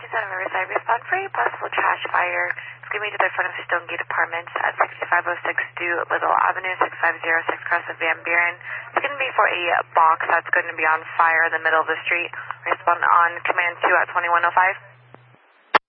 Center Riverside. Respond for a possible trash fire. It's going to be to the front of Stonegate Apartments at 6506 Doolittle Avenue, 6506 across of Van Buren. It's going to be for a box that's going to be on fire in the middle of the street. Respond on command 2 at 2105.